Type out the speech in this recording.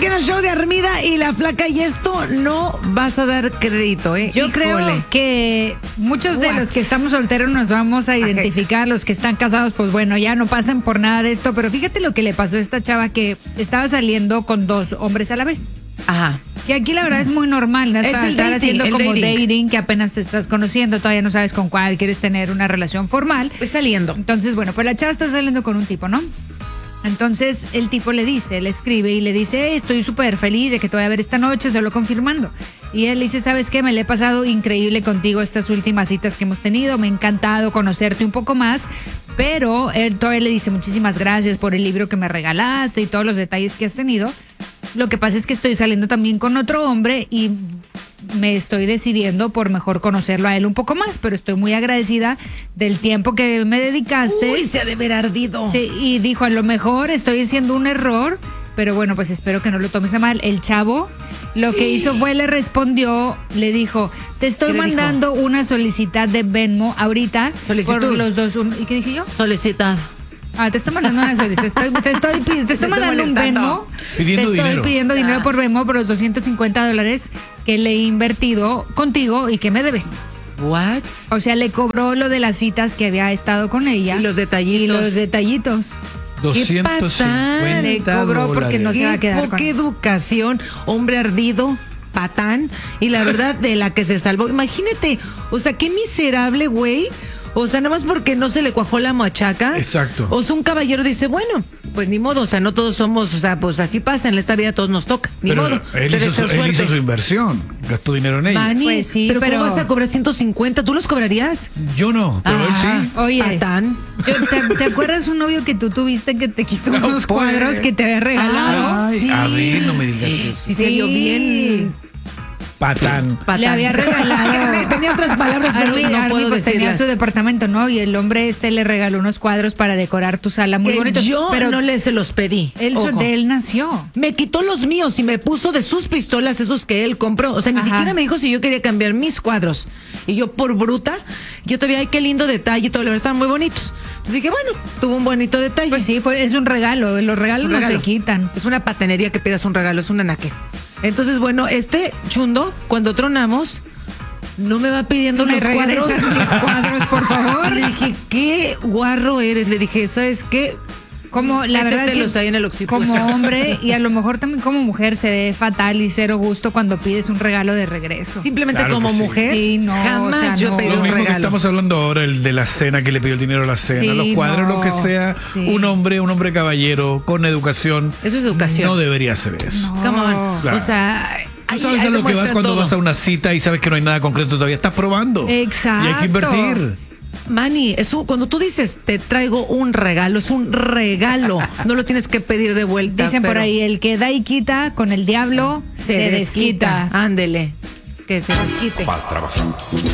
aquí en el show de Armida y la Flaca, y esto no vas a dar crédito, ¿eh? Yo creo que muchos de los que estamos solteros nos vamos a identificar, los que están casados, pues bueno, ya no pasan por nada de esto, pero fíjate lo que le pasó a esta chava que estaba saliendo con 2 hombres a la vez. Ajá. Que aquí la verdad es muy normal, ¿no? Estar haciendo como dating, que apenas te estás conociendo, todavía no sabes con cuál quieres tener una relación formal. Pues saliendo. Entonces, bueno, pues la chava está saliendo con un tipo, ¿no? Entonces el tipo le escribe y le dice, estoy súper feliz de que te voy a ver esta noche, solo confirmando. Y él le dice, ¿sabes qué? Me le he pasado increíble contigo estas últimas citas que hemos tenido, me ha encantado conocerte un poco más, pero él todavía le dice, muchísimas gracias por el libro que me regalaste y todos los detalles que has tenido. Lo que pasa es que estoy saliendo también con otro hombre y me estoy decidiendo por mejor conocerlo a él un poco más, pero estoy muy agradecida del tiempo que me dedicaste. Uy, se ha de ver ardido. Sí, y dijo, a lo mejor estoy haciendo un error, pero bueno, pues espero que no lo tomes a mal. El chavo lo que hizo fue, le respondió, le dijo, te estoy mandando una solicitud de Venmo ahorita. Solicitud. Por los dos. ¿Y qué dije yo? Solicitud. Te estoy mandando una solicitud. Te estoy mandando un Venmo. Te estoy pidiendo dinero por Venmo por los $250 que le he invertido contigo y que me debes. What? O sea, le cobró lo de las citas que había estado con ella. Y los detallitos. 250 le cobró porque no se va a quedar con qué educación, hombre ardido, patán, y la verdad de la que se salvó. Imagínate, o sea, qué miserable, güey. O sea, nada más porque no se le cuajó la machaca. Exacto. O sea, un caballero dice, bueno, pues ni modo, o sea, no todos somos, o sea, pues así pasa, en esta vida a todos nos toca, ni modo. Él hizo su inversión, gastó dinero en ella. Manny, pues sí, pero ¿cómo vas a cobrar 150? ¿Tú los cobrarías? Yo no, pero él sí. Oye, patán. ¿Te acuerdas un novio que tú tuviste que te quitó unos cuadros que te había regalado? Ay, sí. a ver, no me digas eso. Sí, se vio bien. Patán. Le había regalado. Tenía otras palabras, pero no puedo pues tenía decirlas. su departamento, ¿no? Y el hombre le regaló unos cuadros para decorar tu sala muy bonitos. Yo pero no se los pedí. de él nació. Me quitó los míos y me puso de sus pistolas esos que él compró. O sea, ni siquiera me dijo si yo quería cambiar mis cuadros. Y yo, por bruta, yo todavía, ay, qué lindo detalle, todo, la verdad, estaban muy bonitos. Entonces dije, bueno, tuvo un bonito detalle. Pues sí, es un regalo. Los regalos no se quitan. Es una patanería que pidas un regalo, es un anaqués. Entonces, bueno, chundo, cuando tronamos, no me va pidiendo los cuadros. Mis cuadros, por favor. Le dije, qué guarro eres. Le dije, ¿sabes qué? Como la verdad que ahí en el como hombre y a lo mejor también como mujer se ve fatal y cero gusto cuando pides un regalo de regreso. Simplemente Claro como que sí. mujer, Sí, no, jamás o sea, yo no. pedí Lo un mismo que regalo. estamos hablando ahora, el de la cena, que le pidió el dinero a la cena, Sí, los cuadros, no. lo que sea, Sí. un hombre caballero, con educación. Eso es educación. No debería ser eso. No. Come on. Claro. O sea, Tú sabes a lo que vas cuando vas a una cita y sabes que no hay nada concreto todavía. Estás probando. Exacto. Y hay que invertir. Manny, cuando tú dices te traigo un regalo, es un regalo. No lo tienes que pedir de vuelta. Dicen por ahí, el que da y quita, con el diablo se desquita. Ándele, que se desquite. Para trabajar.